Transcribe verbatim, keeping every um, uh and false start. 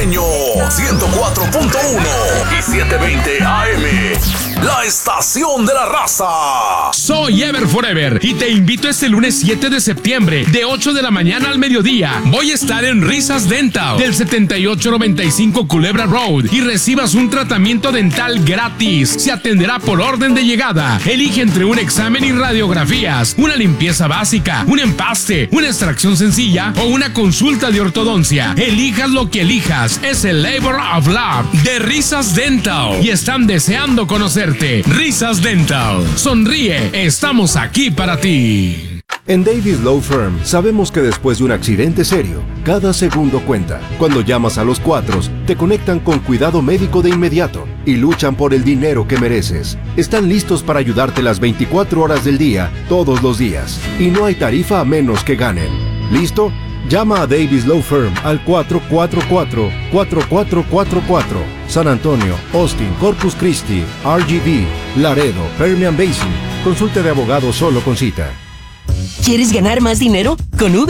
Santiagueño, ciento cuatro punto uno y setecientos veinte A M. La estación de la raza. Soy Ever Forever y te invito este lunes siete de septiembre de ocho de la mañana al mediodía. Voy a estar en Risas Dental del setenta y ocho noventa y cinco Culebra Road y recibas un tratamiento dental gratis. Se atenderá por orden de llegada. Elige entre un examen y radiografías, una limpieza básica, un empaste, una extracción sencilla o una consulta de ortodoncia. Elijas lo que elijas. Es el Labor of Love de Risas Dental y están deseando conocerte. Risas Dental. Sonríe, estamos aquí para ti. En Davis Law Firm sabemos que después de un accidente serio, cada segundo cuenta. Cuando llamas a los Cuatros, te conectan con cuidado médico de inmediato y luchan por el dinero que mereces. Están listos para ayudarte las veinticuatro horas del día, todos los días. Y no hay tarifa a menos que ganen. ¿Listo? Llama a Davis Law Firm al cuatro cuatro cuatro, cuatro cuatro cuatro cuatro. San Antonio, Austin, Corpus Christi, R G V, Laredo, Permian Basin. Consulte de abogado solo con cita. ¿Quieres ganar más dinero? Con Uber